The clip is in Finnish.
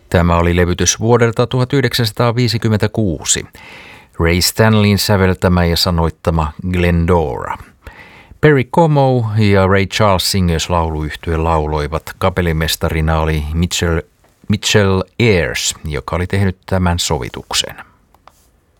Tämä oli levytys vuodelta 1956. Ray Stanleyn säveltämä ja sanoittama Glendora. Perry Como ja Ray Charles Singers lauluyhtye lauloivat. Kapellimestarina oli Mitchell Ayers, joka oli tehnyt tämän sovituksen.